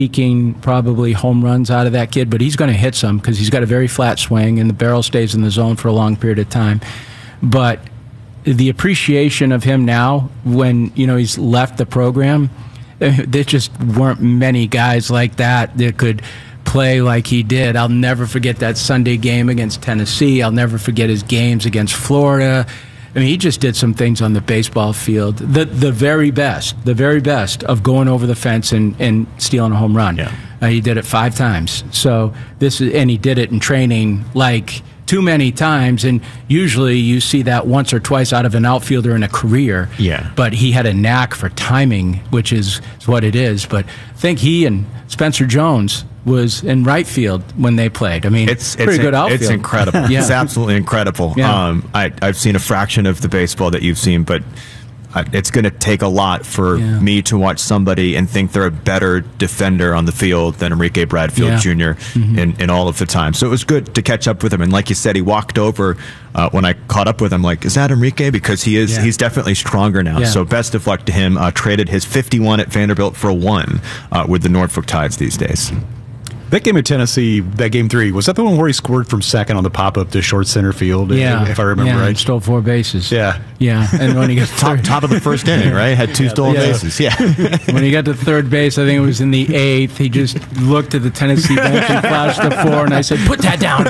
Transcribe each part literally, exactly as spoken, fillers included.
Eking probably home runs out of that kid, but he's going to hit some because he's got a very flat swing and the barrel stays in the zone for a long period of time. But the appreciation of him now, when you know he's left the program, there just weren't many guys like that that could play like he did. I'll never forget that Sunday game against Tennessee. I'll never forget his games against Florida. I mean, he just did some things on the baseball field. The the very best, the very best of going over the fence and, and stealing a home run. Yeah. Uh, he did it five times. So this is, and he did it in training like too many times. And usually you see that once or twice out of an outfielder in a career. Yeah. But he had a knack for timing, which is, is what it is. But I think he and Spencer Jones was in right field when they played. I mean, it's, pretty it's good outfield. It's incredible. Yeah. It's absolutely incredible. Yeah. Um, I, I've seen a fraction of the baseball that you've seen, but I, it's going to take a lot for Yeah. me to watch somebody and think they're a better defender on the field than Enrique Bradfield Yeah. Junior Mm-hmm. in, in all of the time. So it was good to catch up with him. And like you said, he walked over uh, when I caught up with him, like, is that Enrique? Because he is, Yeah. he's definitely stronger now. Yeah. So best of luck to him. Uh, traded his fifty-one at Vanderbilt for a one uh, with the Norfolk Tides these days. That game at Tennessee, that game three, was that the one where he scored from second on the pop-up to short center field, Yeah. if I remember yeah, right? and stole four bases. Yeah. Yeah. And when he got Top, third, top of the first inning, right? Had two stolen Yeah. bases. Yeah. when he got to third base, I think it was in the eighth, he just looked at the Tennessee bench and flashed the four, and I said, put that down.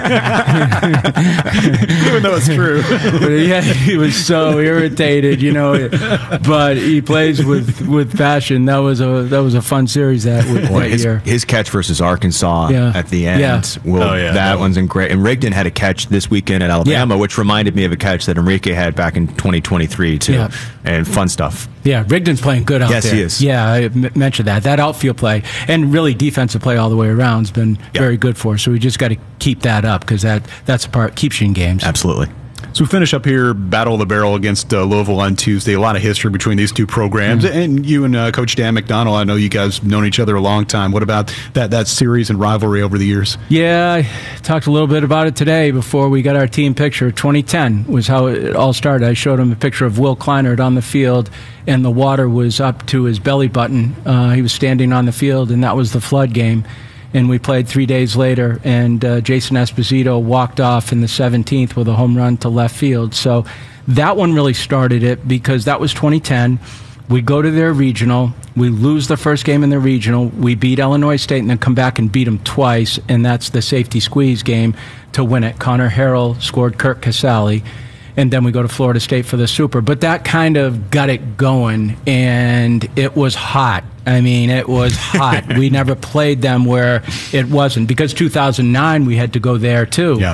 Even though it's true. But yeah, he was so irritated, you know. But he plays with, with passion. That was a that was a fun series that, that his, year. his catch versus Arkansas Yeah. at the end. Yeah. Well, Oh, yeah. that one's in great. And Rigdon had a catch this weekend at Alabama, Yeah. which reminded me of a catch that Enrique had back in twenty twenty-three, too. Yeah. And fun stuff. Yeah, Rigdon's playing good out Yes, there. he is. Yeah, I m- mentioned that. That outfield play and really defensive play all the way around has been Yeah. very good for us. So we just got to keep that up because that, that's the part keeps you in games. Absolutely. So we finish up here, Battle of the Barrel against uh, Louisville on Tuesday. A lot of history between these two programs. Mm-hmm. And you and uh, Coach Dan McDonald, I know you guys have known each other a long time. What about that, that series and rivalry over the years? Yeah, I talked a little bit about it today before we got our team picture. twenty ten was how it all started. I showed him a picture of Will Kleinert on the field, and the water was up to his belly button. Uh, he was standing on the field, and that was the flood game. And we played three days later, and uh, Jason Esposito walked off in the seventeenth with a home run to left field. So that one really started it because that was twenty ten. We go to their regional. We lose the first game in the regional. We beat Illinois State and then come back and beat them twice, and that's the safety squeeze game to win it. Connor Harrell scored Kirk Casale. And then we go to Florida State for the Super. But that kind of got it going, and it was hot. I mean, it was hot. We never played them where it wasn't. Because two thousand nine, we had to go there, too. Yeah.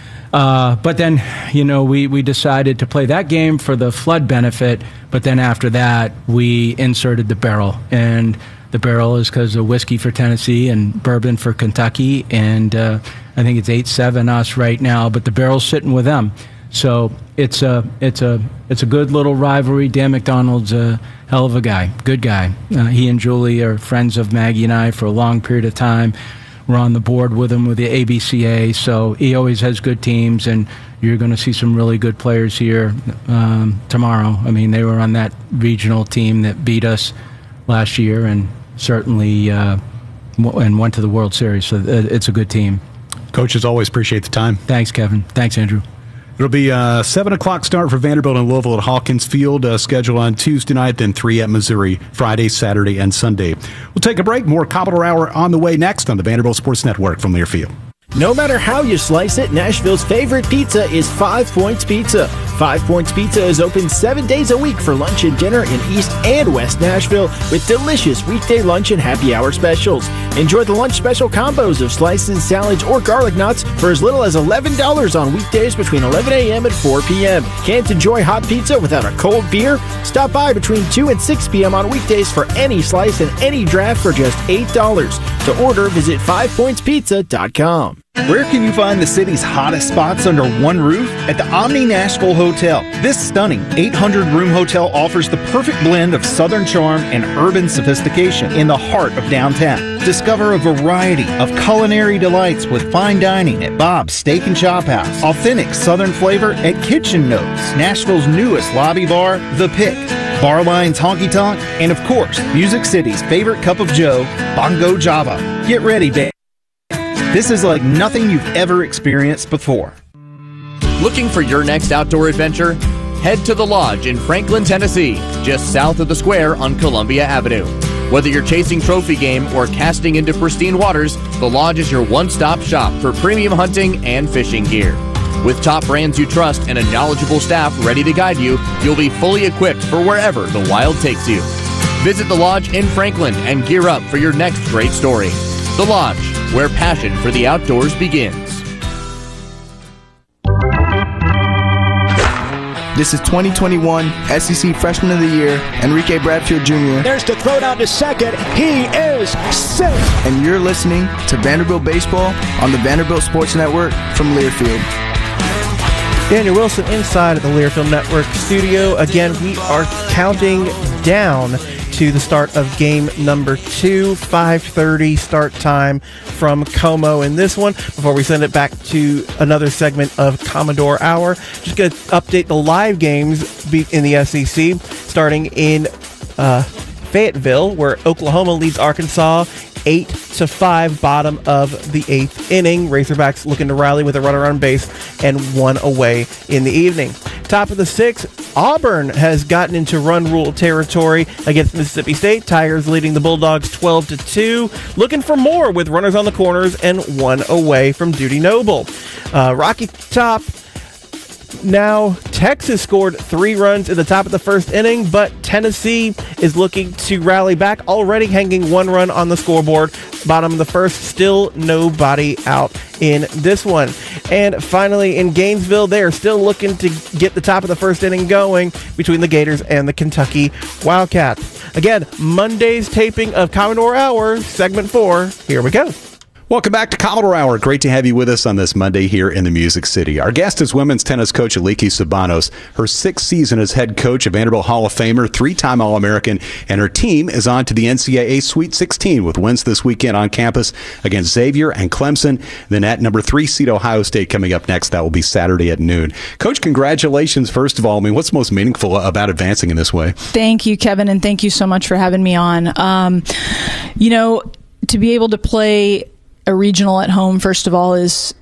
Uh, but then, you know, we, we decided to play that game for the flood benefit. But then after that, we inserted the barrel. And the barrel is because of whiskey for Tennessee and bourbon for Kentucky. And uh, I think it's eight seven us right now. But the barrel's sitting with them. So it's a it's a it's a good little rivalry. Dan McDonald's a hell of a guy, good guy. Uh, he and Julie are friends of Maggie and I for a long period of time. We're on the board with him with the A B C A, so he always has good teams, and you're going to see some really good players here um, tomorrow. I mean, they were on that regional team that beat us last year, and certainly uh, w- and went to the World Series. So it's a good team. Coach, as always, appreciate the time. Thanks, Kevin. Thanks, Andrew. It'll be a seven o'clock start for Vanderbilt and Louisville at Hawkins Field, uh, scheduled on Tuesday night, then three at Missouri, Friday, Saturday, and Sunday. We'll take a break. More Commodore Hour on the way next on the Vanderbilt Sports Network from Learfield. No matter how you slice it, Nashville's favorite pizza is Five Points Pizza. Five Points Pizza is open seven days a week for lunch and dinner in East and West Nashville with delicious weekday lunch and happy hour specials. Enjoy the lunch special combos of slices, salads, or garlic knots for as little as eleven dollars on weekdays between eleven a.m. and four p.m. Can't enjoy hot pizza without a cold beer? Stop by between two and six p.m. on weekdays for any slice and any draft for just eight dollars. To order, visit five points pizza dot com. Where can you find the city's hottest spots under one roof? At the Omni Nashville Hotel. This stunning eight hundred room hotel offers the perfect blend of southern charm and urban sophistication in the heart of downtown. Discover a variety of culinary delights with fine dining at Bob's Steak and Chop House, authentic southern flavor at Kitchen Notes, Nashville's newest lobby bar, The Pick, Bar Line's Honky Tonk, and of course, Music City's favorite cup of joe, Bongo Java. Get ready, babe. This is like nothing you've ever experienced before. Looking for your next outdoor adventure? Head to The Lodge in Franklin, Tennessee, just south of the square on Columbia Avenue. Whether you're chasing trophy game or casting into pristine waters, The Lodge is your one-stop shop for premium hunting and fishing gear. With top brands you trust and a knowledgeable staff ready to guide you, you'll be fully equipped for wherever the wild takes you. Visit The Lodge in Franklin and gear up for your next great story. The Lodge, where passion for the outdoors begins. This is twenty twenty-one S E C Freshman of the Year, Enrique Bradfield Junior There's the throw down to second. He is safe. And you're listening to Vanderbilt Baseball on the Vanderbilt Sports Network from Learfield. Daniel Wilson inside of the Learfield Network studio. Again, we are counting down to the start of game number two, five thirty start time from Como in this one. Before we send it back to another segment of Commodore Hour, just going to update the live games in the S E C, starting in uh, Fayetteville, where Oklahoma leads Arkansas eight to five, bottom of the eighth inning. Razorbacks looking to rally with a runner on base and one away in the evening. Top of the sixth, Auburn has gotten into run rule territory against Mississippi State. Tigers leading the Bulldogs twelve to two. Looking for more with runners on the corners and one away from Duty Noble. Uh, Rocky Top. Now, Texas scored three runs in the top of the first inning, but Tennessee is looking to rally back, already hanging one run on the scoreboard. Bottom of the first, still nobody out in this one. And finally, in Gainesville, they are still looking to get the top of the first inning going between the Gators and the Kentucky Wildcats. Again, Monday's taping of Commodore Hour, segment four. Here we go. Welcome back to Commodore Hour. Great to have you with us on this Monday here in the Music City. Our guest is women's tennis coach Aliki Sabanos. Her sixth season as head coach of Vanderbilt Hall of Famer, three-time All-American, and her team is on to the N C double A Sweet sixteen with wins this weekend on campus against Xavier and Clemson. Then at number three seed Ohio State coming up next. That will be Saturday at noon. Coach, congratulations, first of all. I mean, what's most meaningful about advancing in this way? Thank you, Kevin, and thank you so much for having me on. Um, you know, to be able to play a regional at home, first of all, is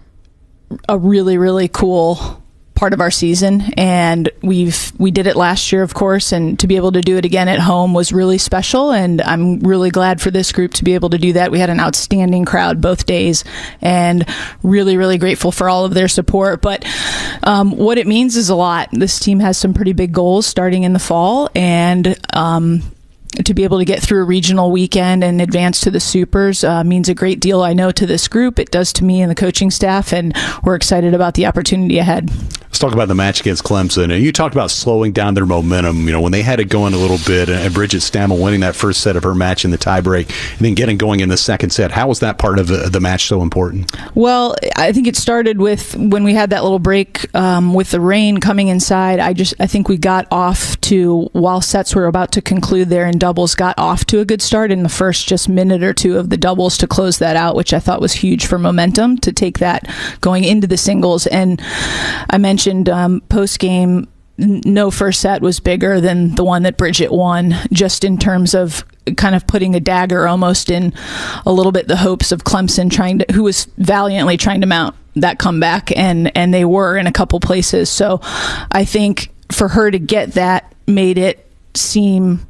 a really, really cool part of our season, and we've we did it last year, of course, and to be able to do it again at home was really special, and I'm really glad for this group to be able to do that. We had an outstanding crowd both days, and really, really grateful for all of their support. But um, what it means is a lot. This team has some pretty big goals starting in the fall, and um to be able to get through a regional weekend and advance to the Supers uh, means a great deal, I know, to this group. It does to me and the coaching staff, and we're excited about the opportunity ahead. Let's talk about the match against Clemson. And you talked about slowing down their momentum. You know, when they had it going a little bit, and Bridget Stammel winning that first set of her match in the tiebreak, and then getting going in the second set. How was that part of the, the match so important? Well, I think it started with when we had that little break um, with the rain coming inside. I just I think we got off to, while sets were about to conclude there in doubles, got off to a good start in the first just minute or two of the doubles to close that out, which I thought was huge for momentum to take that going into the singles. And I mentioned um, post-game, n- no first set was bigger than the one that Bridget won, just in terms of kind of putting a dagger almost in a little bit the hopes of Clemson, trying to, who was valiantly trying to mount that comeback, and, and they were in a couple places. So I think for her to get that made it seem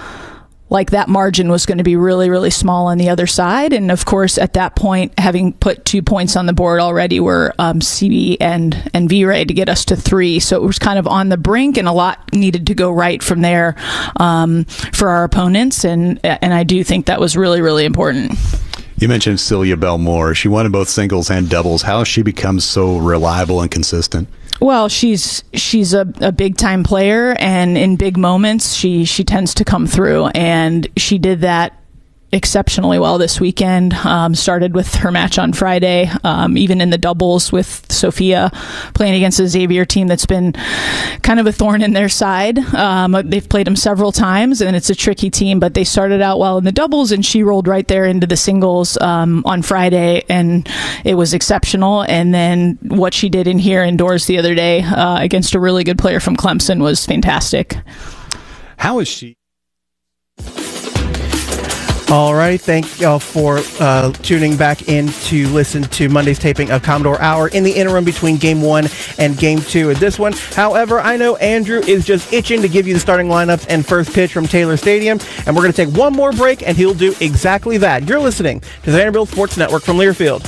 like that margin was going to be really, really small on the other side. And of course, at that point, having put two points on the board already were um, C B and, and V-Ray to get us to three. So it was kind of on the brink, and a lot needed to go right from there um, for our opponents. And, and I do think that was really, really important. You mentioned Celia Belmore. She won in both singles and doubles. How has she become so reliable and consistent? Well, she's she's a, a big time player, and in big moments, she she tends to come through, and she did that exceptionally well this weekend. Um, started with her match on Friday, um, even in the doubles with Sophia, playing against a Xavier team that's been kind of a thorn in their side. Um, they've played them several times, and it's a tricky team, but they started out well in the doubles, and she rolled right there into the singles um, on Friday, and it was exceptional. And then what she did in here indoors the other day uh, against a really good player from Clemson was fantastic. How is she? All right, thank y'all for uh, tuning back in to listen to Monday's taping of Commodore Hour in the interim between Game one and Game two of this one. However, I know Andrew is just itching to give you the starting lineups and first pitch from Taylor Stadium, and we're going to take one more break, and he'll do exactly that. You're listening to the Vanderbilt Sports Network from Learfield.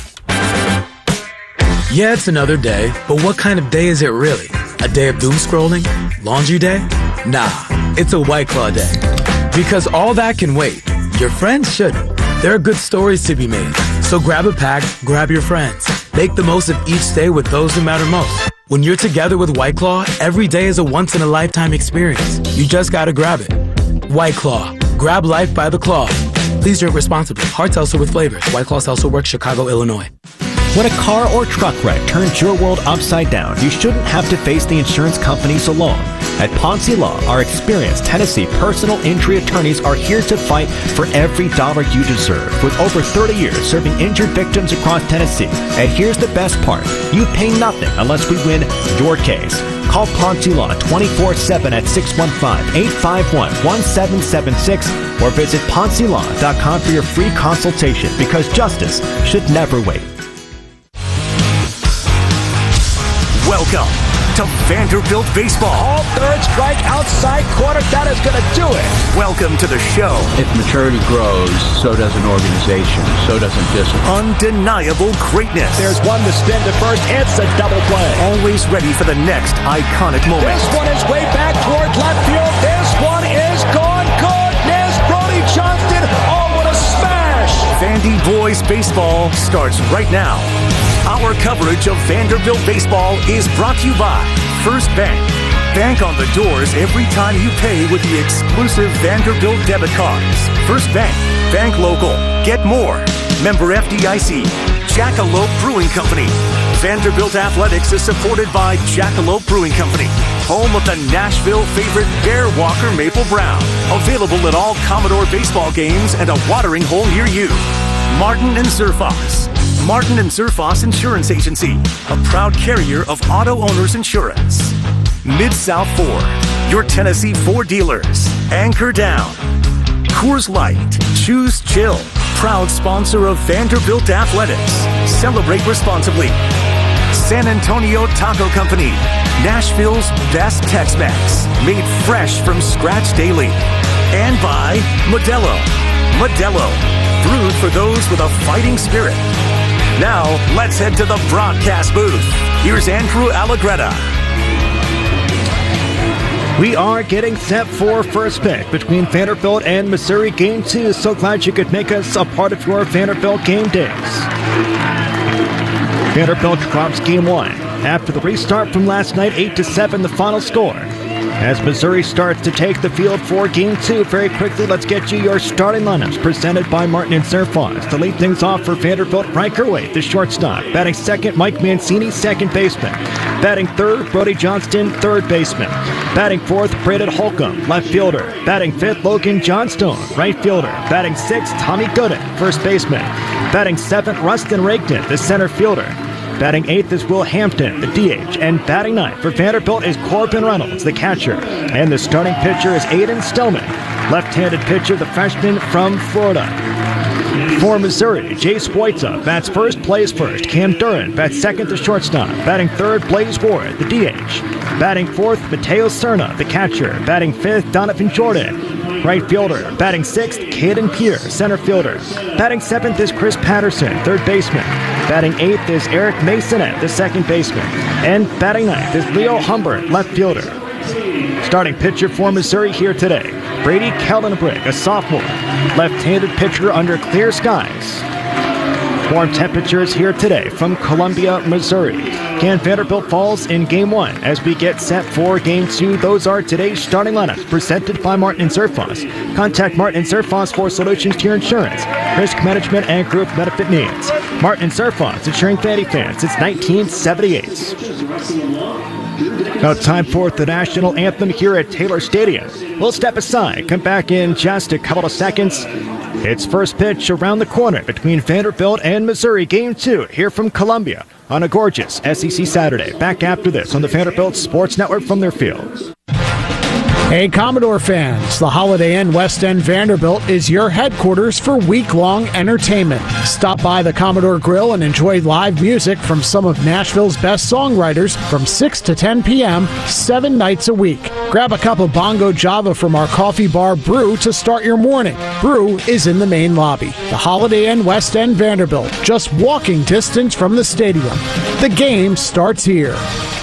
Yeah, it's another day, but what kind of day is it really? A day of doom scrolling? Laundry day? Nah, it's a White Claw day. Because all that can wait. Your friends shouldn't. There are good stories to be made. So grab a pack, grab your friends. Make the most of each day with those who matter most. When you're together with White Claw, every day is a once-in-a-lifetime experience. You just gotta grab it. White Claw. Grab life by the claw. Please drink responsibly. Hard seltzer with flavors. White Claw Seltzer Works, Chicago, Illinois. When a car or truck wreck turns your world upside down, you shouldn't have to face the insurance companies alone. At Ponce Law, our experienced Tennessee personal injury attorneys are here to fight for every dollar you deserve. With over thirty years serving injured victims across Tennessee. And here's the best part. You pay nothing unless we win your case. Call Ponce Law twenty-four seven at six one five, eight five one, one seven seven six or visit ponce law dot com for your free consultation, because justice should never wait. Welcome to Vanderbilt Baseball. All third strike outside corner. That is going to do it. Welcome to the show. If maturity grows, so does an organization. So does a discipline. Undeniable greatness. There's one to spin to first. It's a double play. Always ready for the next iconic moment. This one is way back toward left field. This one is gone. Goodness, Brody Johnston. Oh, what a smash. Vandy Boys Baseball starts right now. Our coverage of Vanderbilt baseball is brought to you by First Bank. Bank on the doors every time you pay with the exclusive Vanderbilt debit cards. First Bank. Bank local. Get more. Member F D I C. Jackalope Brewing Company. Vanderbilt Athletics is supported by Jackalope Brewing Company, home of the Nashville favorite Bear Walker Maple Brown. Available at all Commodore baseball games and a watering hole near you. Martin and Zerfos. Martin and Zerfos Insurance Agency, a proud carrier of auto owners insurance. Mid-South Ford, your Tennessee Ford dealers. Anchor Down. Coors Light, choose chill. Proud sponsor of Vanderbilt Athletics. Celebrate responsibly. San Antonio Taco Company, Nashville's best Tex-Mex, made fresh from scratch daily. And by Modelo. Modelo, brewed for those with a fighting spirit. Now, let's head to the broadcast booth. Here's Andrew Allegretta. We are getting set for first pick between Vanderbilt and Missouri Game two. So glad you could make us a part of your Vanderbilt game days. Vanderbilt drops Game one. After the restart from last night, eight to seven the final score. As Missouri starts to take the field for Game two, very quickly, let's get you your starting lineups presented by Martin and Zerfos. To lead things off for Vanderbilt, Riker Wade, the shortstop. Batting second, Mike Mancini, second baseman. Batting third, Brody Johnston, third baseman. Batting fourth, Braden Holcomb, left fielder. Batting fifth, Logan Johnstone, right fielder. Batting sixth, Tommy Gooden, first baseman. Batting seventh, Rustin Rigdon, the center fielder. Batting eighth is Will Hampton, the D H. And batting ninth for Vanderbilt is Corbin Reynolds, the catcher. And the starting pitcher is Aiden Stillman, left-handed pitcher, the freshman from Florida. For Missouri, Jace Wojta bats first, plays first. Cam Duran bats second, the shortstop. Batting third, Blaze Ward, the D H. Batting fourth, Mateo Cerna, the catcher. Batting fifth, Donovan Jordan, right fielder. Batting sixth, Caden Pierre, center fielder. Batting seventh is Chris Patterson, third baseman. Batting eighth is Eric Masonette, the second baseman. And batting ninth is Leo Humbert, left fielder. Starting pitcher for Missouri here today, Brady Kellenbrick, a sophomore. Left-handed pitcher under clear skies. Warm temperatures here today from Columbia, Missouri. Can Vanderbilt falls in Game one as we get set for Game two? Those are today's starting lineups presented by Martin and Zerfos. Contact Martin and Zerfos for solutions to your insurance, risk management, and group benefit needs. Martin and Zerfos, insuring Vandy fans since nineteen seventy-eight. Now time for the national anthem here at Taylor Stadium. We'll step aside, come back in just a couple of seconds. It's first pitch around the corner between Vanderbilt and Missouri, Game two, here from Columbia on a gorgeous S E C Saturday. Back after this on the Vanderbilt Sports Network from their field. Hey Commodore fans, the Holiday Inn West End Vanderbilt is your headquarters for week-long entertainment. Stop by the Commodore Grill and enjoy live music from some of Nashville's best songwriters from six to ten p.m., seven nights a week. Grab a cup of Bongo Java from our coffee bar Brew to start your morning. Brew is in the main lobby. The Holiday Inn West End Vanderbilt, just walking distance from the stadium. The game starts here.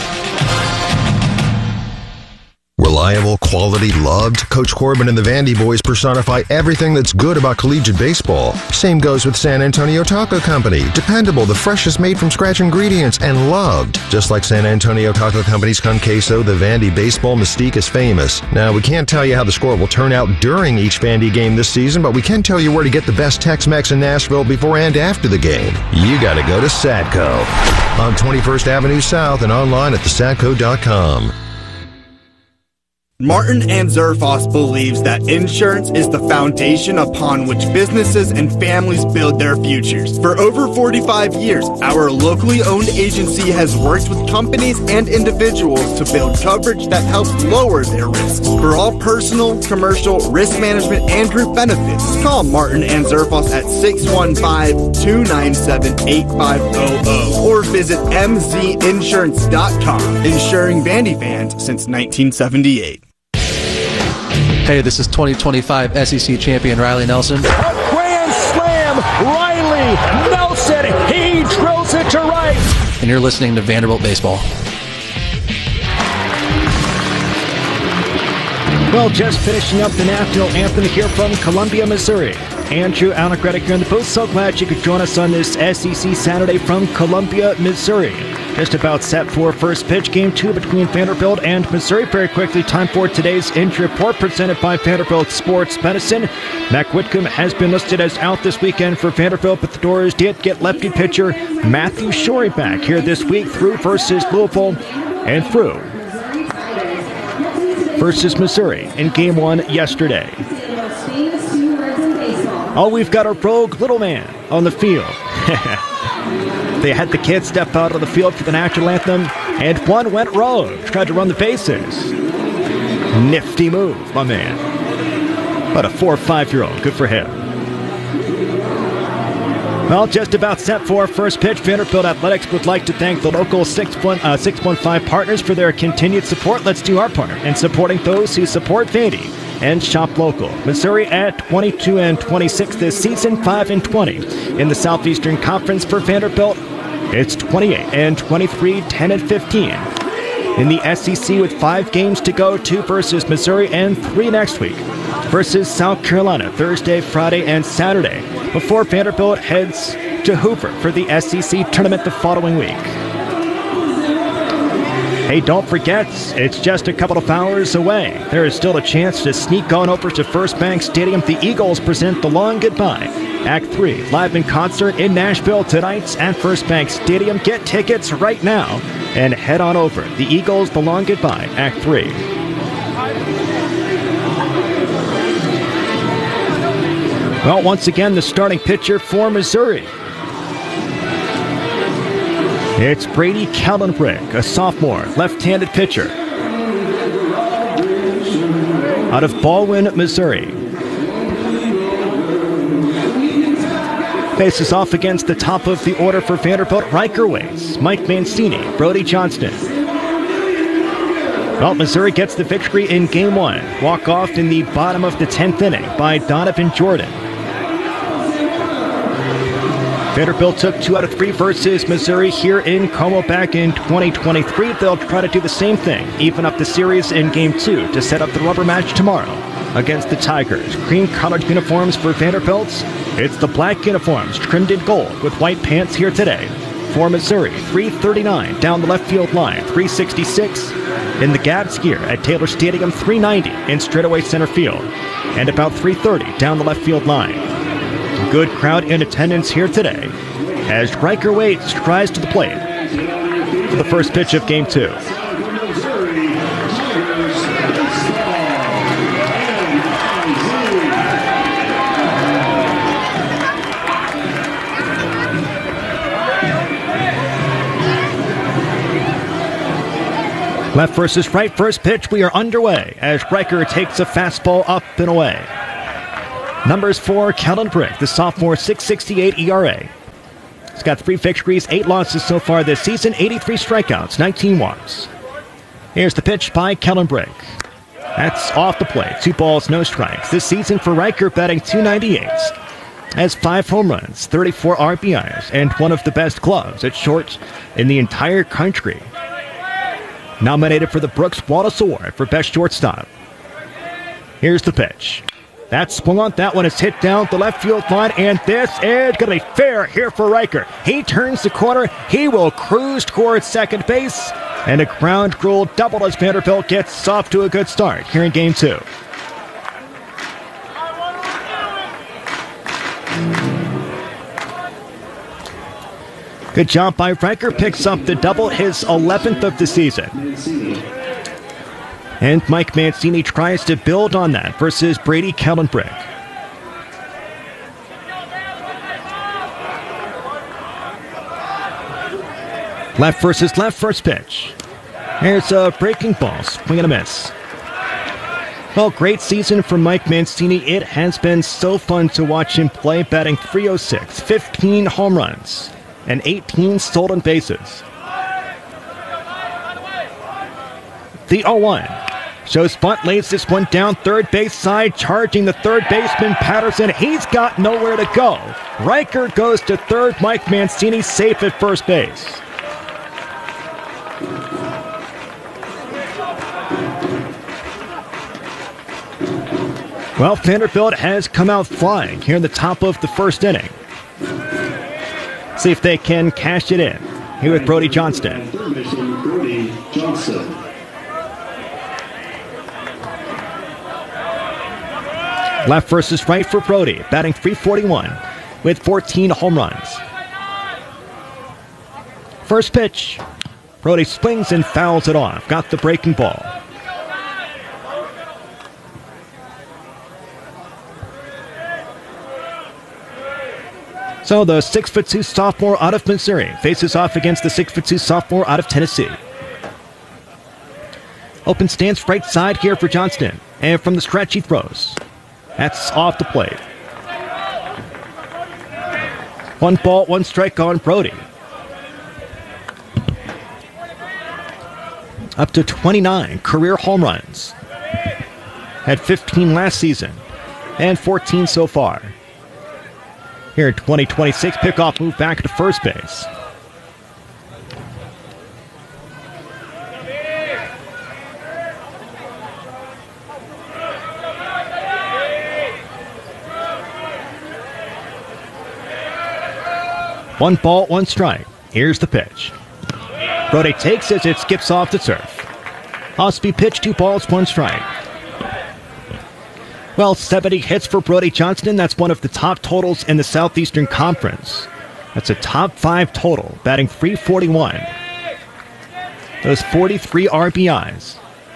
Reliable, quality, loved. Coach Corbin and the Vandy boys personify everything that's good about collegiate baseball. Same goes with San Antonio Taco Company. Dependable, the freshest made from scratch ingredients, and loved. Just like San Antonio Taco Company's con queso, the Vandy baseball mystique is famous. Now, we can't tell you how the score will turn out during each Vandy game this season, but we can tell you where to get the best Tex-Mex in Nashville before and after the game. You gotta go to Satco on twenty-first Avenue South and online at the satco dot com. Martin and Zerfoss believes that insurance is the foundation upon which businesses and families build their futures. For over forty-five years, our locally owned agency has worked with companies and individuals to build coverage that helps lower their risks. For all personal, commercial, risk management, and group benefits, call Martin and Zerfoss at six one five, two nine seven, eight five zero zero or visit m z insurance dot com. Insuring Vandy fans since nineteen seventy-eight. Hey, this is twenty twenty-five S E C champion Riley Nelson. A grand slam! Riley Nelson! He drills it to right! And you're listening to Vanderbilt Baseball. Well, just finishing up the national anthem here from Columbia, Missouri. Andrew Allegretti here in the booth. So glad you could join us on this S E C Saturday from Columbia, Missouri. Just about set for first pitch, game two between Vanderbilt and Missouri. Very quickly, time for today's injury report presented by Vanderbilt Sports Medicine. Mac Whitcomb has been listed as out this weekend for Vanderbilt, but the Doors did get lefty pitcher Matthew Shorey back here this week through versus Louisville and through versus Missouri in game one yesterday. Oh, we've got a rogue little man on the field. They had the kids step out of the field for the national anthem, and one went rogue, tried to run the bases. Nifty move, my man. But a four or five-year-old, good for him. Well, just about set for first pitch. Vanderbilt Athletics would like to thank the local six one five partners for their continued support. Let's do our part in supporting those who support Vandy and shop local. Missouri at twenty-two and twenty-six this season, five and twenty in the Southeastern Conference. For Vanderbilt, it's twenty-eight and twenty-three, ten and fifteen in the S E C with five games to go, two versus Missouri and three next week versus South Carolina, Thursday, Friday, and Saturday, before Vanderbilt heads to Hoover for the S E C tournament the following week. Hey, don't forget, it's just a couple of hours away. There is still a chance to sneak on over to First Bank Stadium. The Eagles present The Long Goodbye. Act three, live in concert in Nashville tonight at First Bank Stadium. Get tickets right now and head on over. The Eagles, The Long Goodbye, Act three. Well, once again, the starting pitcher for Missouri. It's Brady Callenbrick, a sophomore, left-handed pitcher out of Baldwin, Missouri. Faces off against the top of the order for Vanderbilt, Riker Waits, Mike Mancini, Brody Johnston. Well, Missouri gets the victory in game one. Walk-off in the bottom of the tenth inning by Donovan Jordan. Vanderbilt took two out of three versus Missouri here in Como back in twenty twenty-three. They'll try to do the same thing, even up the series in game two to set up the rubber match tomorrow against the Tigers. Cream colored uniforms for Vanderbilt. It's the black uniforms trimmed in gold with white pants here today. For Missouri, three thirty-nine down the left field line, three sixty-six in the Gads here at Taylor Stadium, three ninety in straightaway center field, and about three thirty down the left field line. Good crowd in attendance here today as Riker Waits tries to the plate for the first pitch of game two. Left versus right, first pitch, we are underway as Riker takes a fastball up and away. Numbers for Kellen Brick, the sophomore, six sixty-eight E R A. He's got three victories, eight losses so far this season, eighty-three strikeouts, nineteen walks. Here's the pitch by Kellen Brick. That's off the plate, two balls, no strikes. This season for Riker, batting two ninety-eight. Has five home runs, thirty-four R B Is, and one of the best gloves at short in the entire country. Nominated for the Brooks Wallace Award for Best Shortstop. Here's the pitch. That swung on, that one is hit down the left field line, and this is going to be fair here for Riker. He turns the corner, he will cruise towards second base, and a ground rule double as Vanderbilt gets off to a good start here in game two. Good job by Riker, picks up the double, his eleventh of the season. And Mike Mancini tries to build on that versus Brady Kellenbrick. Left versus left, first pitch. Here's a breaking ball, swing and a miss. Well, great season for Mike Mancini. It has been so fun to watch him play, batting three oh six, fifteen home runs, and eighteen stolen bases. The oh one. Shows bunt, lays this one down third base side, charging the third baseman Patterson. He's got nowhere to go. Riker goes to third, Mike Mancini safe at first base. Well, Vanderbilt has come out flying here in the top of the first inning. See if they can cash it in. Here with Brody Johnston. Brody Johnson. Left versus right for Brody, batting three forty-one with fourteen home runs. First pitch. Brody swings and fouls it off. Got the breaking ball. So the six foot two sophomore out of Missouri faces off against the six foot two sophomore out of Tennessee. Open stance right side here for Johnston. And from the stretch he throws. That's off the plate. One ball, one strike on Brody. Up to twenty-nine career home runs. Had fifteen last season and fourteen so far. Here in twenty twenty-six, pickoff move back to first base. One ball, one strike. Here's the pitch. Brody takes as it skips off the turf. Off-speed pitch, two balls, one strike. Well, seventy hits for Brody Johnston. That's one of the top totals in the Southeastern Conference. That's a top five total, batting three forty-one. Those forty-three R B Is.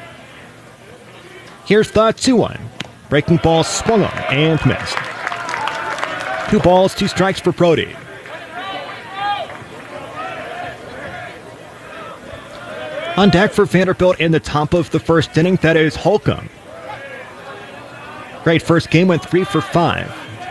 Here's the two one. Breaking ball swung on and missed. Two balls, two strikes for Brody. On deck for Vanderbilt in the top of the first inning, that is Holcomb. Great first game, went three for five.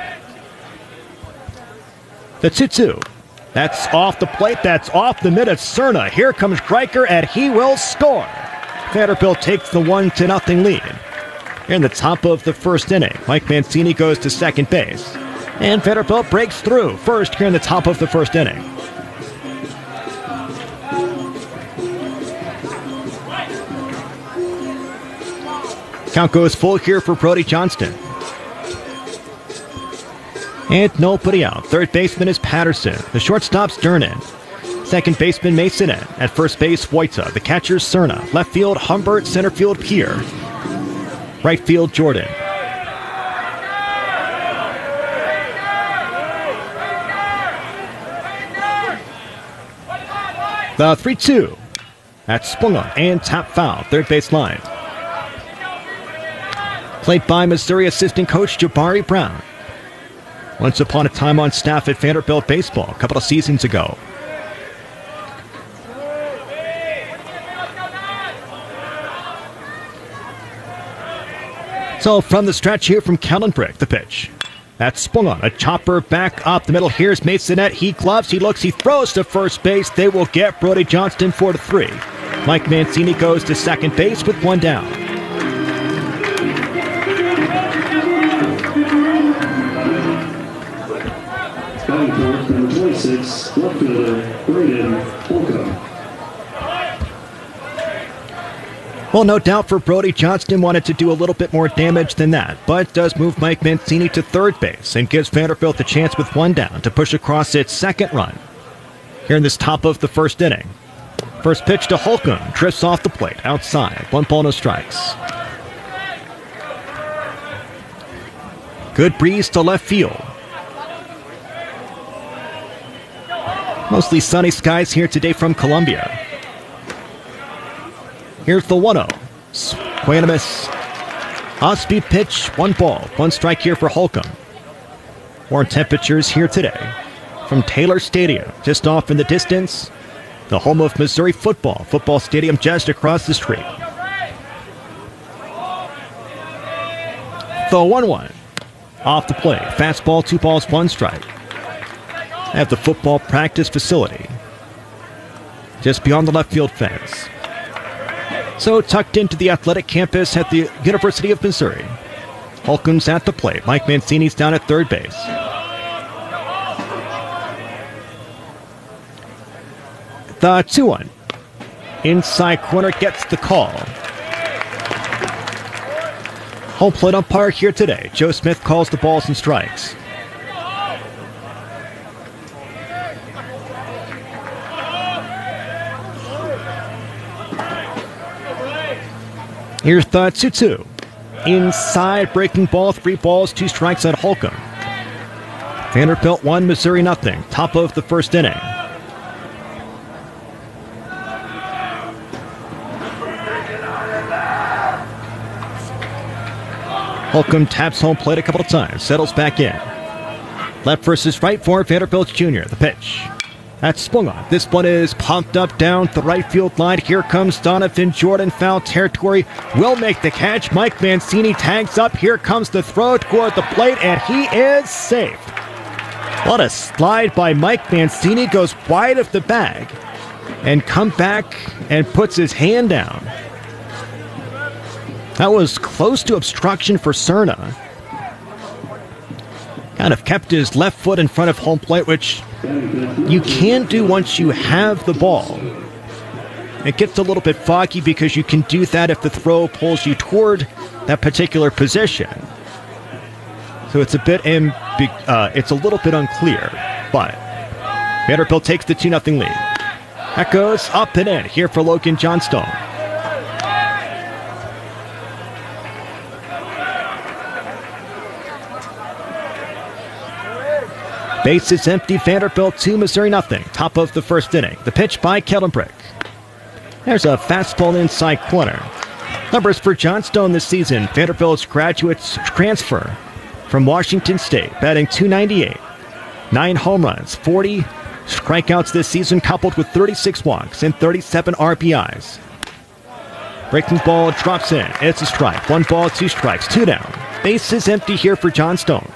The two two. That's off the plate, that's off the mid of Cerna. Here comes Riker, and he will score. Vanderbilt takes the one to nothing lead. In the top of the first inning, Mike Mancini goes to second base. And Vanderbilt breaks through first here in the top of the first inning. Count goes full here for Brody Johnston. And nobody out. Third baseman is Patterson. The shortstop's Durnan. Second baseman Mason. At first base, Wojta. The catcher's Cerna. Left field, Humbert. Center field, Pierre. Right field, Jordan. The three two. That's swung on and tap foul. Third base line. Played by Missouri assistant coach Jabari Brown. Once upon a time on staff at Vanderbilt Baseball a couple of seasons ago. So from the stretch here from Kellenbrick, the pitch. That's swung on. A chopper back up the middle. Here's Masonette. He gloves. He looks. He throws to first base. They will get Brody Johnston four to three. Mike Mancini goes to second base with one down. Batting fourth, number twenty-six, left fielder, Braden Holcomb. Well, no doubt for Brody Johnston wanted to do a little bit more damage than that, but does move Mike Mancini to third base and gives Vanderbilt the chance with one down to push across its second run here in this top of the first inning. First pitch to Holcomb, drifts off the plate, outside, one ball, no strikes. Good breeze to left field. Mostly sunny skies here today from Columbia. Here's the one oh. Quanimus. Off-speed pitch, one ball, one strike here for Holcomb. Warm temperatures here today. From Taylor Stadium, just off in the distance, the home of Missouri football. Football stadium just across the street. The one one. Off the plate. Fastball, two balls, one strike. At the football practice facility. Just beyond the left field fence. So tucked into the athletic campus at the University of Missouri. Holcomb's at the plate. Mike Mancini's down at third base. The two one. Inside corner gets the call. Home plate umpire here today. Joe Smith calls the balls and strikes. Here's the two two. Inside, breaking ball, three balls, two strikes at Holcomb. Vanderbilt one, Missouri nothing. Top of the first inning. Holcomb taps home plate a couple of times, settles back in. Left versus right for Vanderbilt Junior The pitch. That's swung on. This one is pumped up down the right field line. Here comes Donovan Jordan. Foul territory. Will make the catch. Mike Mancini tags up. Here comes the throw toward the plate, and he is safe. What a slide by Mike Mancini. Goes wide of the bag and come back and puts his hand down. That was close to obstruction for Cerna. Kind of kept his left foot in front of home plate, which you can do once you have the ball. It gets a little bit foggy because you can do that if the throw pulls you toward that particular position. So it's a bit ambi- uh, it's a little bit unclear, but Vanderbilt takes the two nothing lead. That goes up and in here for Logan Johnstone. Base is empty. Vanderbilt two, Missouri nothing. Top of the first inning. The pitch by Kellenbrick. There's a fastball inside corner. Numbers for Johnstone this season. Vanderbilt's graduate transfer from Washington State, batting two ninety-eight. Nine home runs, forty strikeouts this season, coupled with thirty-six walks and thirty-seven R B Is. Breaking ball drops in. It's a strike. One ball, two strikes, two down. Base is empty here for Johnstone.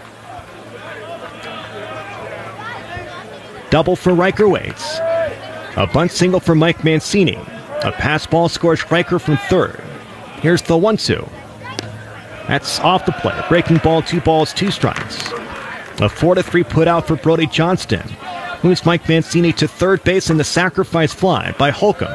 Double for Riker Waits. A bunt single for Mike Mancini. A pass ball scores Riker from third. Here's the one two. That's off the plate. Breaking ball, two balls, two strikes. A four to three put out for Brody Johnston. Moves Mike Mancini to third base in the sacrifice fly by Holcomb.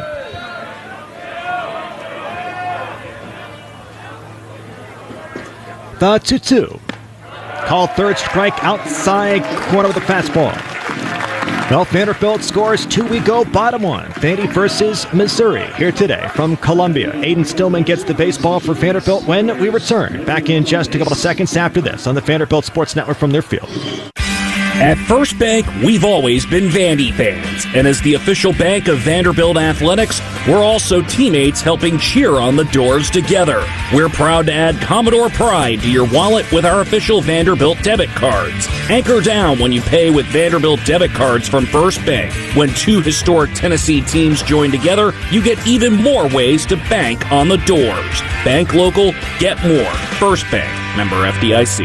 The two two. Called third strike outside corner with a fastball. Well, Vanderbilt scores two. We go bottom one. Vandy versus Missouri here today from Columbia. Aiden Stillman gets the baseball for Vanderbilt when we return. Back in just a couple of seconds after this on the Vanderbilt Sports Network from their field. At First Bank, we've always been Vandy fans, and as the official bank of Vanderbilt Athletics, we're also teammates helping cheer on the Doors together. We're proud to add Commodore Pride to your wallet with our official Vanderbilt debit cards. Anchor down when you pay with Vanderbilt debit cards from First Bank. When two historic Tennessee teams join together, you get even more ways to bank on the Doors. Bank local, get more. First Bank, member F D I C.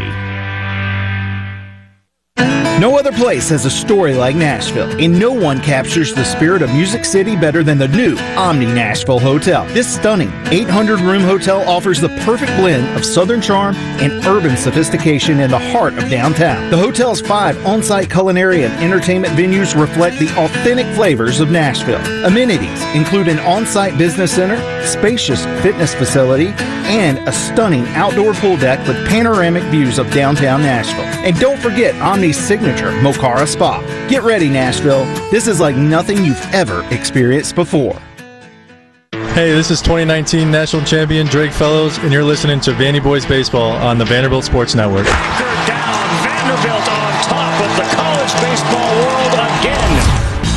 No other place has a story like Nashville, and no one captures the spirit of Music City better than the new Omni Nashville Hotel. This stunning eight hundred room hotel offers the perfect blend of Southern charm and urban sophistication in the heart of downtown. The hotel's five on-site culinary and entertainment venues reflect the authentic flavors of Nashville. Amenities include an on-site business center, spacious fitness facility, and a stunning outdoor pool deck with panoramic views of downtown Nashville. And don't forget Omni's signature Mocara Spa. Get ready, Nashville. This is like nothing you've ever experienced before. Hey, this is twenty nineteen national champion Drake Fellows, and you're listening to Vandy Boys Baseball on the Vanderbilt Sports Network. Down, Vanderbilt on top of the college baseball world again.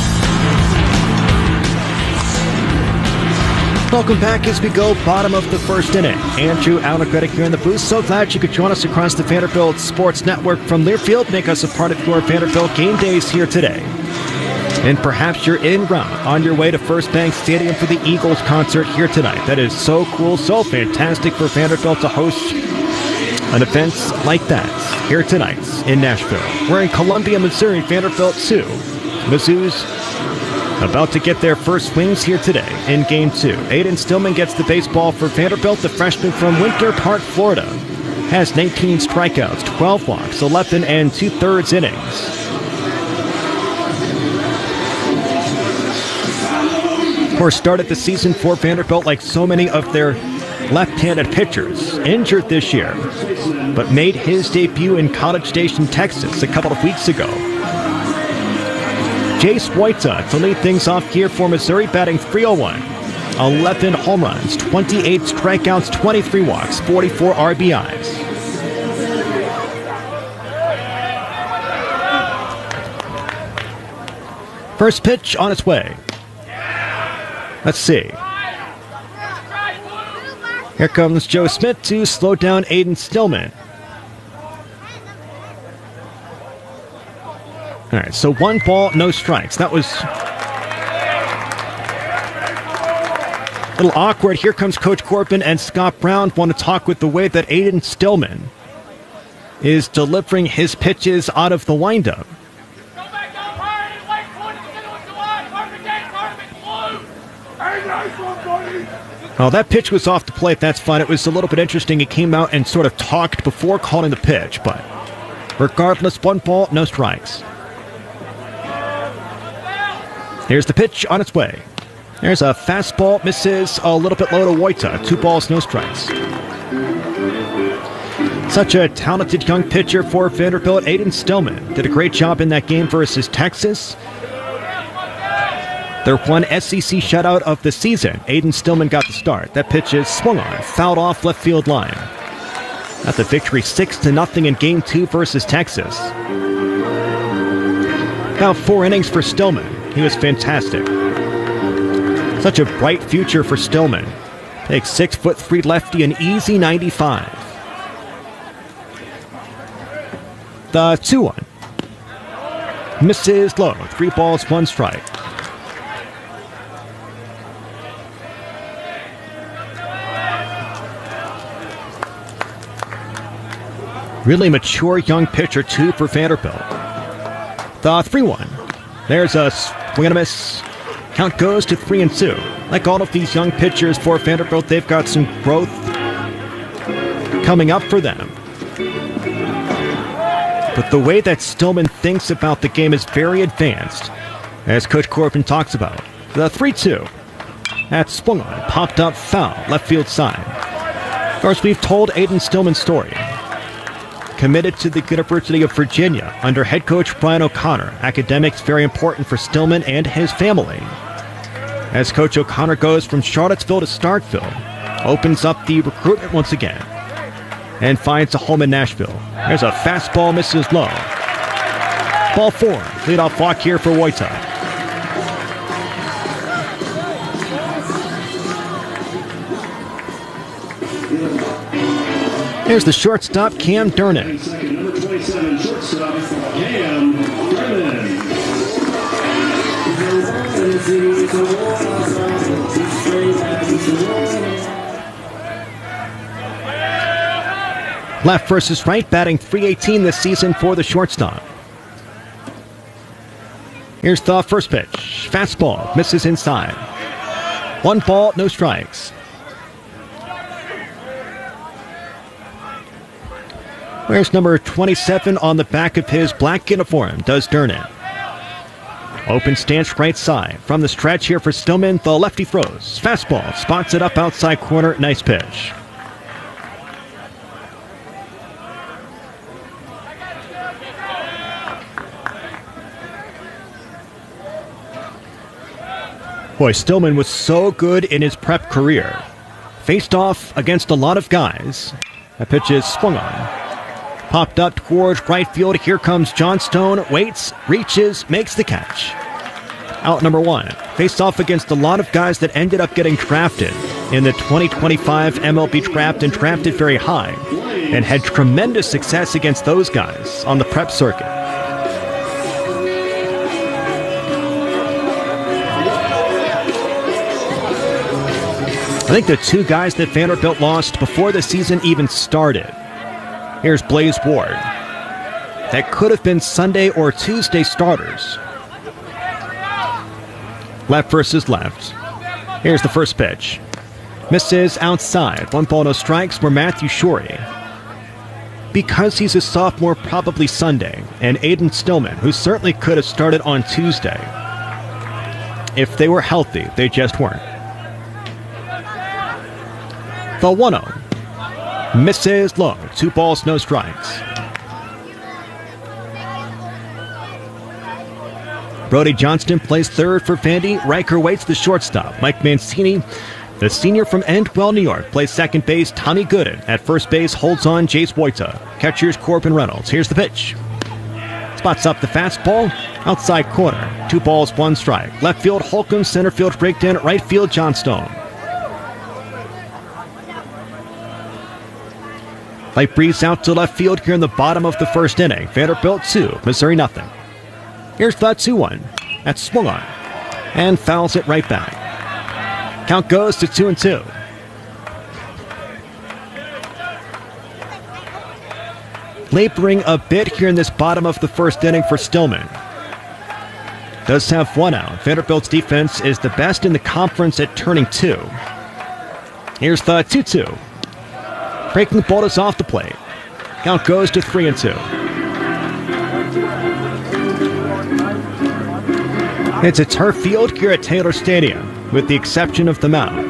Welcome back as we go bottom of the first inning. Andrew Allegretti here in the booth. So glad you could join us across the Vanderbilt Sports Network from Learfield. Make us a part of your Vanderbilt game days here today. And perhaps you're en route on your way to First Bank Stadium for the Eagles concert here tonight. That is so cool, so fantastic for Vanderbilt to host an event like that here tonight in Nashville. We're in Columbia, Missouri, Vanderbilt two. Mizzou's about to get their first swings here today in Game two. Aiden Stillman gets the baseball for Vanderbilt. The freshman from Winter Park, Florida, has nineteen strikeouts, twelve walks, eleven and two-thirds innings. Of course, started the season for Vanderbilt like so many of their left-handed pitchers, injured this year, but made his debut in College Station, Texas a couple of weeks ago. Jace Wojta to lead things off here for Missouri, batting three oh one. eleven home runs, twenty-eight strikeouts, twenty-three walks, forty-four R B Is. First pitch on its way. Let's see. Here comes Joe Smith to slow down Aiden Stillman. All right, so one ball, no strikes. That was a little awkward. Here comes Coach Corbin and Scott Brown. Want to talk with the way that Aiden Stillman is delivering his pitches out of the windup. Oh, that pitch was off the plate. That's fine. It was a little bit interesting. He came out and sort of talked before calling the pitch, but regardless, one ball, no strikes. Here's the pitch on its way. There's a fastball, misses a little bit low to Wojta. Two balls, no strikes. Such a talented young pitcher for Vanderbilt. Aiden Stillman did a great job in that game versus Texas. Their one S E C shutout of the season. Aiden Stillman got the start. That pitch is swung on, fouled off left field line. Got the victory six to nothing in game two versus Texas. About four innings for Stillman. He was fantastic. Such a bright future for Stillman. Takes six foot three lefty, an easy ninety-five. The two one. Misses low. Three balls, one strike. Really mature young pitcher, too, for Vanderbilt. The three one. There's a swing and a miss. Count goes to three and two. Like all of these young pitchers for Vanderbilt, they've got some growth coming up for them. But the way that Stillman thinks about the game is very advanced, as Coach Corbin talks about. The three two. That swung on, popped up foul, left field side. Of course, we've told Aiden Stillman's story. Committed to the University of Virginia under head coach Brian O'Connor. Academics very important for Stillman and his family. As Coach O'Connor goes from Charlottesville to Starkville, opens up the recruitment once again, and finds a home in Nashville. There's a fastball, misses low. Ball four. Leadoff walk here for Wojta. Here's the shortstop, Cam Durnan. Number twenty-seven, shortstop, Cam Durnan. Left versus right, batting three eighteen this season for the shortstop. Here's the first pitch. Fastball, misses inside. One ball, no strikes. Where's number twenty-seven on the back of his black uniform? Does Durnan. Open stance right side. From the stretch here for Stillman, the lefty throws. Fastball, spots it up outside corner. Nice pitch. Boy, Stillman was so good in his prep career. Faced off against a lot of guys. That pitch is swung on. Popped up towards right field. Here comes Johnstone. Waits, reaches, makes the catch. Out number one. Faced off against a lot of guys that ended up getting drafted in the twenty twenty-five M L B draft and drafted very high. And had tremendous success against those guys on the prep circuit. I think the two guys that Vanderbilt lost before the season even started. Here's Blaze Ward. That could have been Sunday or Tuesday starters. Left versus left. Here's the first pitch. Misses outside. One ball, no strikes for Matthew Shorey. Because he's a sophomore, probably Sunday. And Aiden Stillman, who certainly could have started on Tuesday. If they were healthy, they just weren't. The one oh. Misses low. Two balls, no strikes. Brody Johnston plays third for Vandy. Riker waits the shortstop. Mike Mancini, the senior from Endwell, New York, plays second base. Tommy Gooden at first base holds on Jace Wojta. Catcher's Corbin Reynolds. Here's the pitch. Spots up the fastball. Outside corner. Two balls, one strike. Left field Holcomb. Center field Brigden. Right field Johnstone. Light breeze out to left field here in the bottom of the first inning. Vanderbilt two, Missouri nothing. Here's the two one. That's swung on. And fouls it right back. Count goes to two and two. Laboring a bit here in this bottom of the first inning for Stillman. Does have one out. Vanderbilt's defense is the best in the conference at turning two. Here's the two two. Breaking the ball is off the plate. Count goes to three and two. It's a turf field here at Taylor Stadium, with the exception of the mound.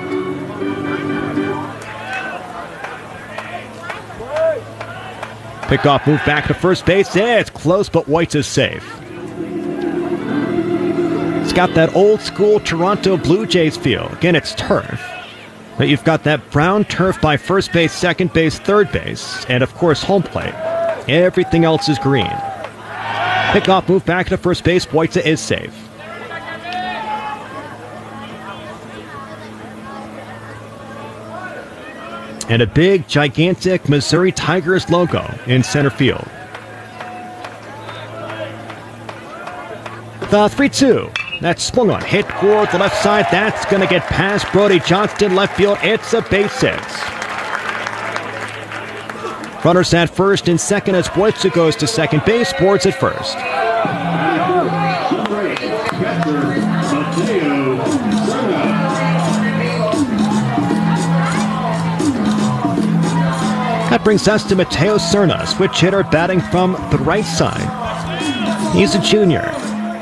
Pickoff move back to first base. Yeah, it's close, but White is safe. It's got that old school Toronto Blue Jays feel. Again, it's turf. But you've got that brown turf by first base, second base, third base, and of course home plate. Everything else is green. Pickoff move back to first base. Wojta is safe. And a big, gigantic Missouri Tigers logo in center field. The three two. That's swung on. Hit toward the left side. That's going to get past Brody Johnston. Left field. It's a base hit. Runners at first and second as Wojta goes to second base. Boards at first. That brings us to Mateo Cerna, switch hitter batting from the right side. He's a junior.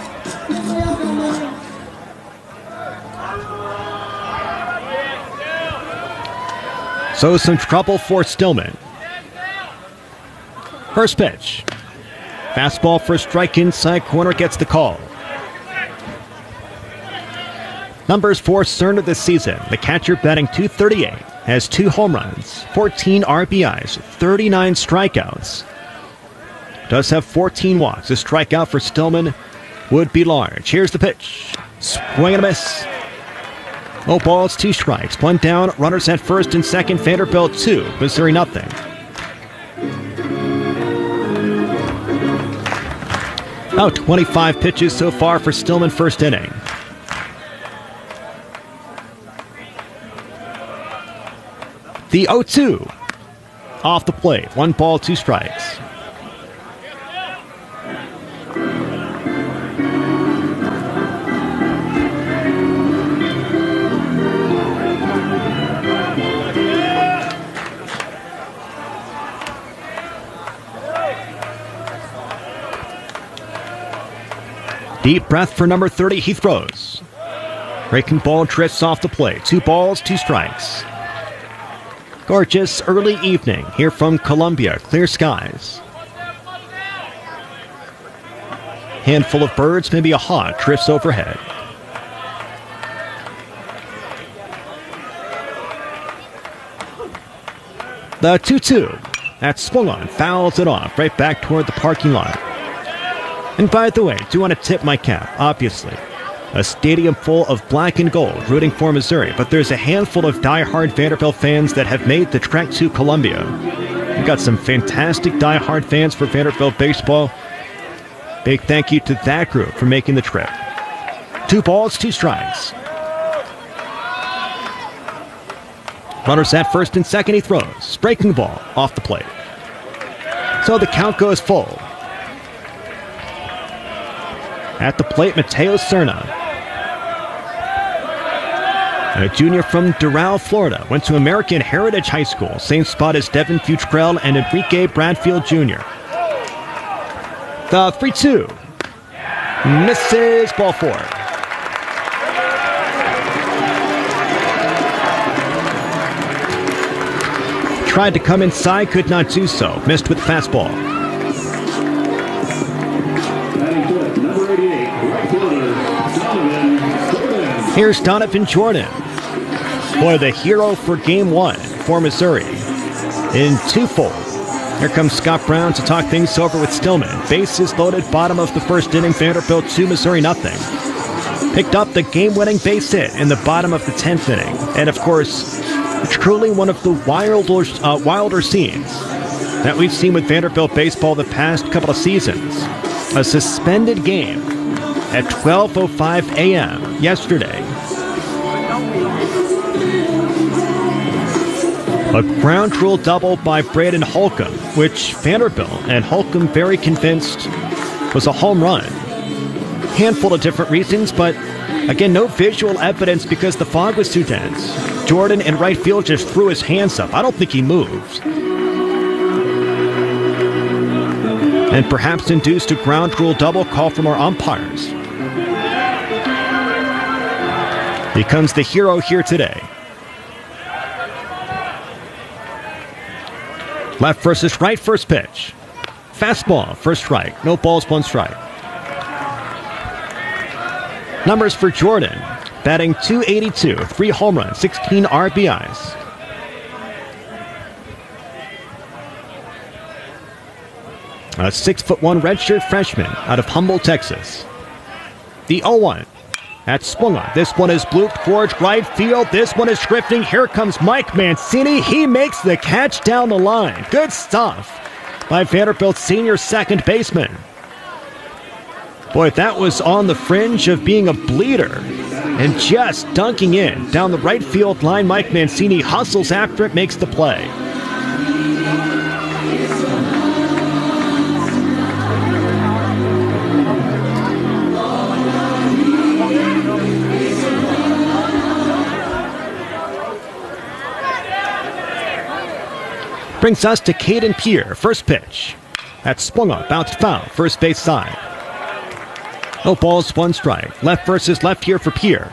So some trouble for Stillman. First pitch. Fastball for a strike inside corner, gets the call. Numbers for Cerna this season. The catcher batting two thirty-eight. Has two home runs, fourteen R B Is, thirty-nine strikeouts. does have fourteen walks. A strikeout for Stillman would be large. Here's the pitch. Swing and a miss. No balls, two strikes. One down, runners at first and second. Vanderbilt two, Missouri nothing. About twenty-five pitches so far for Stillman first inning. The oh two off the plate. One ball, two strikes. Deep breath for number thirty. He throws. Breaking ball drifts off the plate. Two balls, two strikes. Gorgeous early evening here from Columbia. Clear skies. Handful of birds, maybe a hawk, drifts overhead. The two two. That's swung on. Fouls it off. Right back toward the parking lot. And by the way, do want to tip my cap, obviously. A stadium full of black and gold rooting for Missouri, but there's a handful of die-hard Vanderbilt fans that have made the trek to Columbia. We've got some fantastic die-hard fans for Vanderbilt baseball. Big thank you to that group for making the trip. Two balls, two strikes. Runners at first and second, he throws. Breaking the ball off the plate. So the count goes full. At the plate, Mateo Cerna. A junior from Doral, Florida. Went to American Heritage High School. Same spot as Devin Futrell and Enrique Bradfield Junior The three two. Misses, ball four. Tried to come inside, could not do so. Missed with fastball. Here's Donovan Jordan. Boy, the hero for game one for Missouri. In twofold. Here comes Scott Brown to talk things over with Stillman. Bases loaded, bottom of the first inning. Vanderbilt two, Missouri nothing. Picked up the game-winning base hit in the bottom of the tenth inning. And of course, truly one of the wilder, uh, wilder scenes that we've seen with Vanderbilt baseball the past couple of seasons. A suspended game at twelve oh five a.m. yesterday. A ground rule double by Braden Holcomb, which Vanderbilt and Holcomb very convinced was a home run. Handful of different reasons, but again, no visual evidence because the fog was too dense. Jordan in right field just threw his hands up. I don't think he moved. And perhaps induced a ground rule double call from our umpires. Becomes the hero here today. Left versus right, first pitch. Fastball, first strike. No balls, one strike. Numbers for Jordan. Batting two eighty-two, three home runs, sixteen R B Is. A six foot one redshirt freshman out of Humboldt, Texas. The oh one. That's swung on. This one is blooped towards right field. This one is drifting. Here comes Mike Mancini. He makes the catch down the line. Good stuff by Vanderbilt's senior second baseman. Boy, that was on the fringe of being a bleeder. And just dunking in down the right field line, Mike Mancini hustles after it, makes the play. Brings us to Caden Pierre. First pitch. That's swung on, bounced foul, first base side. No balls, one strike. Left versus left here for Pierre.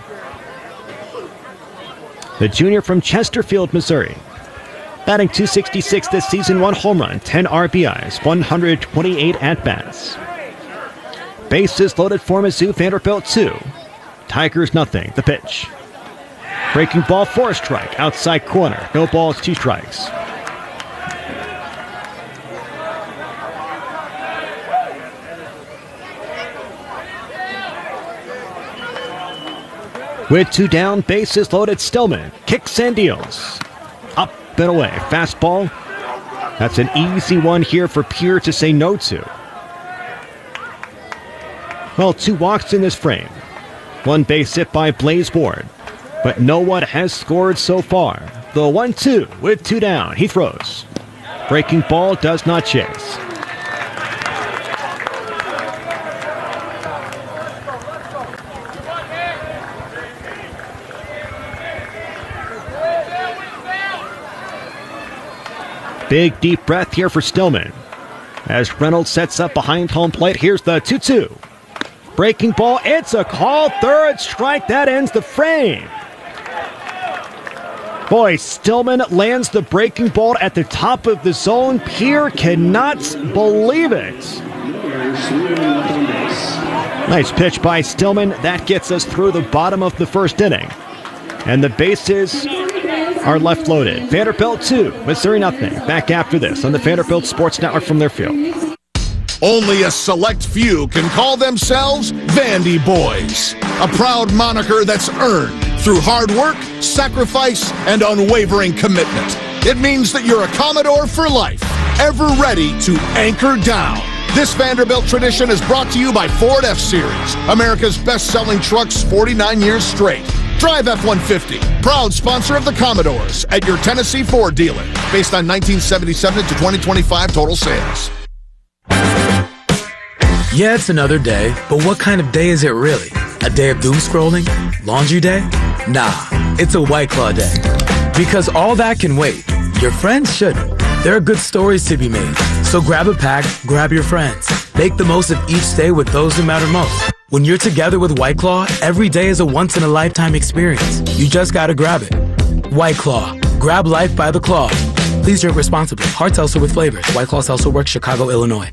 The junior from Chesterfield, Missouri. Batting two sixty-six this season, one home run, ten R B Is, one hundred twenty-eight at-bats. Bases loaded for Mizzou, Vanderbilt two. Tigers nothing, the pitch. Breaking ball, four strike, outside corner. No balls, two strikes. With two down, bases loaded, Stillman kicks and deals. Up and away. Fastball. That's an easy one here for Pierre to say no to. Well, two walks in this frame. One base hit by Blaze Ward. But no one has scored so far. The one two with two down. He throws. Breaking ball does not chase. Big deep breath here for Stillman. As Reynolds sets up behind home plate, here's the two two. Breaking ball, it's a call, third strike, that ends the frame. Boy, Stillman lands the breaking ball at the top of the zone. Pierre cannot believe it. Nice pitch by Stillman. That gets us through the bottom of the first inning. And the bases are left loaded. Vanderbilt two, Missouri nothing. Back after this on the Vanderbilt Sports Network from their field. Only a select few can call themselves Vandy Boys, a proud moniker that's earned through hard work, sacrifice, and unwavering commitment. It means that you're a Commodore for life, ever ready to anchor down. This Vanderbilt tradition is brought to you by Ford F-Series, America's best-selling trucks forty-nine years straight. Drive F one fifty, proud sponsor of the Commodores at your Tennessee Ford dealer, based on nineteen seventy-seven to twenty twenty-five total sales. Yeah, it's another day, but what kind of day is it really? A day of doom scrolling? Laundry day? Nah, it's a White Claw day. Because all that can wait. Your friends shouldn't. There are good stories to be made. So grab a pack, grab your friends. Make the most of each day with those who matter most. When you're together with White Claw, every day is a once-in-a-lifetime experience. You just gotta grab it. White Claw. Grab life by the claw. Please drink responsibly. Hard seltzer with flavors. White Claw Seltzer Works, Chicago, Illinois.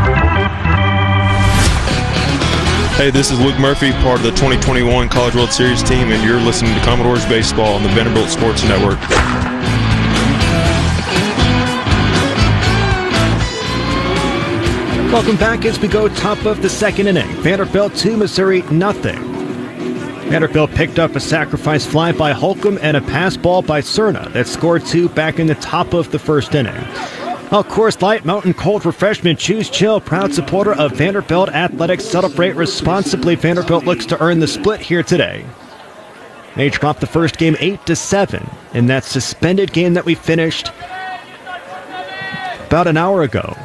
Hey, this is Luke Murphy, part of the twenty twenty-one College World Series team, and you're listening to Commodores Baseball on the Vanderbilt Sports Network. Welcome back as we go top of the second inning. Vanderbilt two, Missouri nothing. Vanderbilt picked up a sacrifice fly by Holcomb and a pass ball by Cerna that scored two back in the top of the first inning. Well, Coors Light Mountain Cold Refreshment, choose chill, proud supporter of Vanderbilt Athletics. Celebrate responsibly. Vanderbilt looks to earn the split here today. They dropped the first game eight to seven in that suspended game that we finished about an hour ago.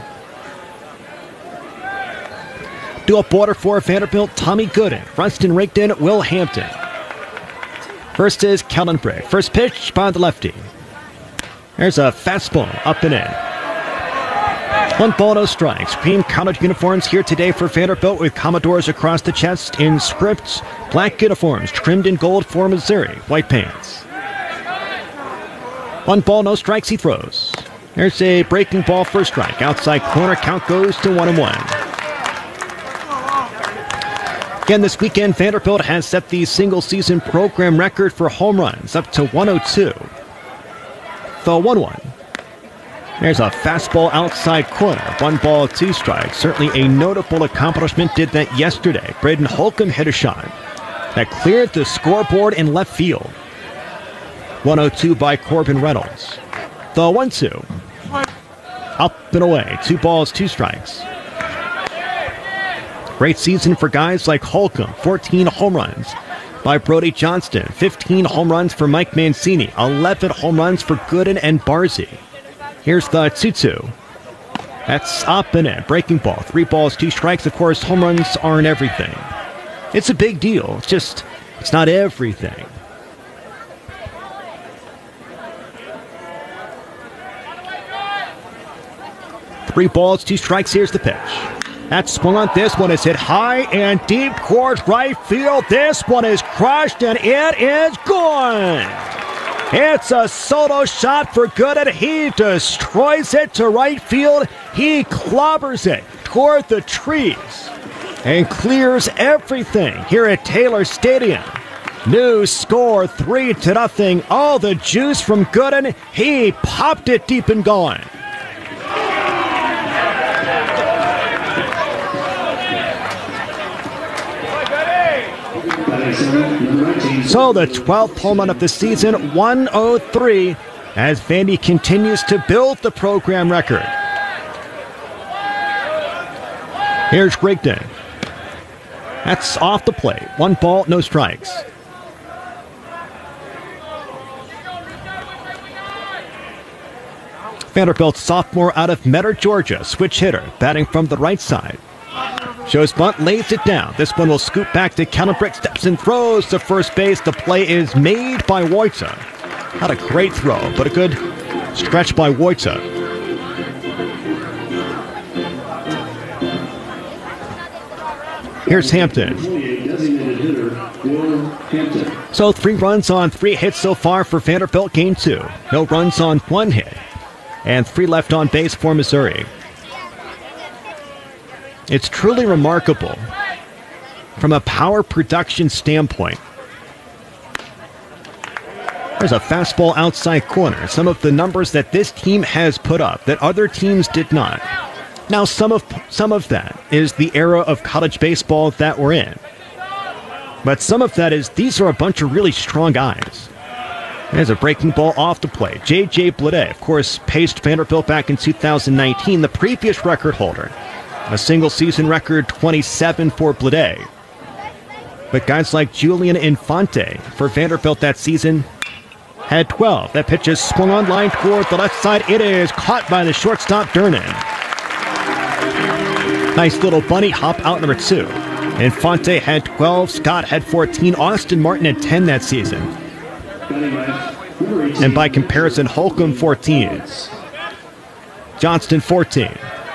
Due up order for Vanderbilt, Tommy Gooden, Runston Rigdon, Will Hampton. First is Kellen Brigg. First pitch by the lefty. There's a fastball up and in. One ball, no strikes. Cream colored uniforms here today for Vanderbilt with Commodores across the chest in script. Black uniforms trimmed in gold for Missouri. White pants. One ball, no strikes, he throws. There's a breaking ball for a strike. Outside corner, count goes to one and one. Again, this weekend, Vanderbilt has set the single-season program record for home runs, up to one oh two. The one one. There's a fastball outside corner. One ball, two strikes. Certainly a notable accomplishment. Did that yesterday. Braden Holcomb hit a shot that cleared the scoreboard in left field. one oh two by Corbin Reynolds. The one two. Up and away. Two balls, two strikes. Great season for guys like Holcomb. fourteen home runs by Brody Johnston. fifteen home runs for Mike Mancini. eleven home runs for Gooden and Barzy. Here's the two two. That's up and in. Breaking ball. Three balls, two strikes. Of course, home runs aren't everything. It's a big deal. It's just, it's not everything. Three balls, two strikes. Here's the pitch. That's swung on. This one is hit high and deep towards right field. This one is crushed and it is gone. It's a solo shot for Gooden. He destroys it to right field. He clobbers it toward the trees and clears everything here at Taylor Stadium. New score, three to nothing. All the juice from Gooden. He popped it deep and gone. So the twelfth home run of the season, one oh three, as Vandy continues to build the program record. Here's Rigdon. That's off the plate. One ball, no strikes. Vanderbilt sophomore out of Metter, Georgia, switch hitter, batting from the right side. Shows bunt, lays it down. This one will scoop back to Callenbrick, steps and throws to first base. The play is made by Wojta. Not a great throw, but a good stretch by Wojta. Here's Hampton. So three runs on three hits so far for Vanderbilt, game two. No runs on one hit. And three left on base for Missouri. It's truly remarkable from a power production standpoint. There's a fastball outside corner. Some of the numbers that this team has put up that other teams did not. Now, some of some of that is the era of college baseball that we're in. But some of that is these are a bunch of really strong guys. There's a breaking ball off the plate. J J Bleday, of course, paced Vanderbilt back in two thousand nineteen, the previous record holder. A single season record, twenty-seven for Bleday. But guys like Julian Infante for Vanderbilt that season had twelve. That pitch is swung on line toward the left side. It is caught by the shortstop, Durnan. Nice little bunny hop out number two. Infante had twelve. Scott had fourteen. Austin Martin had ten that season. And by comparison, Holcomb fourteen. Johnston fourteen.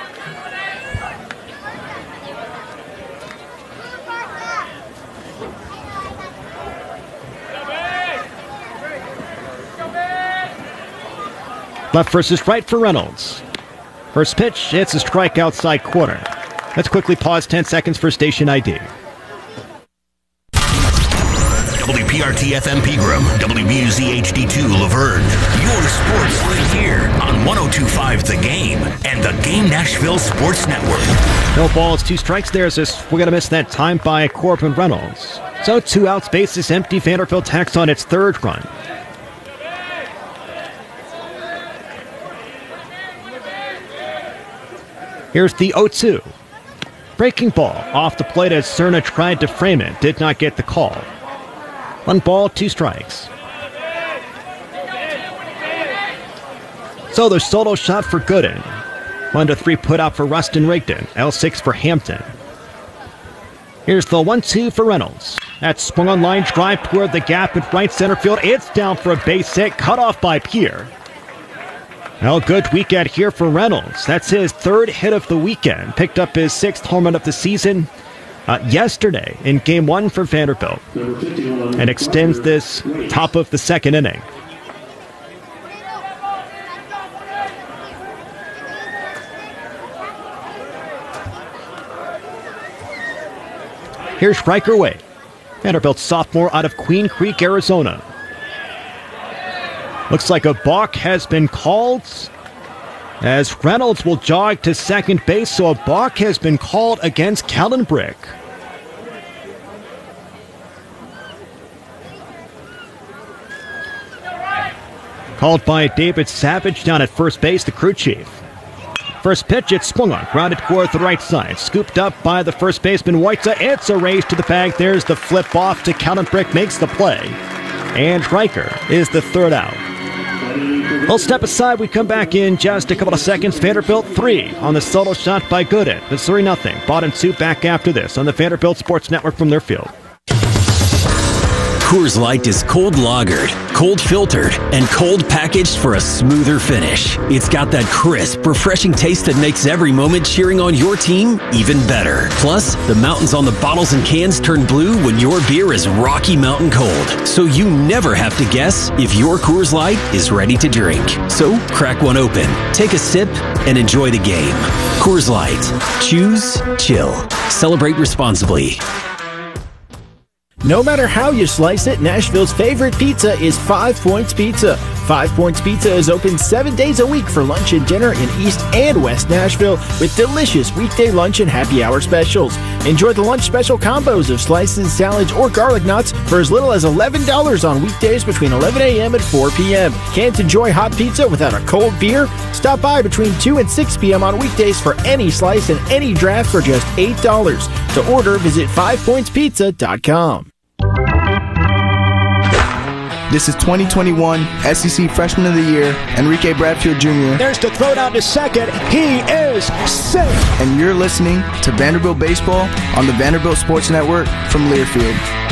Left versus right for Reynolds. First pitch, it's a strike outside corner. Let's quickly pause ten seconds for station I D. W P R T F M Pegram, W B U Z H D two Laverne. Your sports right here on one oh two point five The Game and the Game Nashville Sports Network. No balls, two strikes. There's this. We're going to miss that time by Corbin Reynolds. So two outs, bases empty. Vanderbilt tacks on its third run. Here's the oh two. Breaking ball off the plate as Cerna tried to frame it. Did not get the call. One ball, two strikes. So the solo shot for Gooden. One to three put out for Rustin Rigdon. L six for Hampton. Here's the one two for Reynolds. That's swung on line drive toward the gap in right center field. It's down for a base hit, cut off by Pierre. Well, good weekend here for Reynolds. That's his third hit of the weekend. Picked up his sixth home run of the season uh, yesterday in game one for Vanderbilt. And extends this top of the second inning. Here's Riker Wade, Vanderbilt sophomore out of Queen Creek, Arizona. Looks like a balk has been called as Reynolds will jog to second base, so a balk has been called against Callenbrick. Called by David Savage down at first base, the crew chief. First pitch, it's swung on, grounded toward the right side. Scooped up by the first baseman, Wojta. It's a race to the bag. There's the flip off to Callenbrick, makes the play. And Riker is the third out. We'll step aside. We come back in just a couple of seconds. Vanderbilt three on the solo shot by Gooden. Missouri nothing. Bottom two back after this on the Vanderbilt Sports Network from their field. Coors Light is cold lagered, cold filtered, and cold packaged for a smoother finish. It's got that crisp, refreshing taste that makes every moment cheering on your team even better. Plus, the mountains on the bottles and cans turn blue when your beer is Rocky Mountain cold. So you never have to guess if your Coors Light is ready to drink. So crack one open, take a sip, and enjoy the game. Coors Light. Choose chill. Celebrate responsibly. No matter how you slice it, Nashville's favorite pizza is Five Points Pizza. Five Points Pizza is open seven days a week for lunch and dinner in East and West Nashville with delicious weekday lunch and happy hour specials. Enjoy the lunch special combos of slices, salads, or garlic knots for as little as eleven dollars on weekdays between eleven a.m. and four p.m. Can't enjoy hot pizza without a cold beer? Stop by between two and six p.m. on weekdays for any slice and any draft for just eight dollars. To order, visit five points pizza dot com. This is twenty twenty-one S E C Freshman of the Year, Enrique Bradfield Junior There's the throw down to second. He is safe. And you're listening to Vanderbilt Baseball on the Vanderbilt Sports Network from Learfield.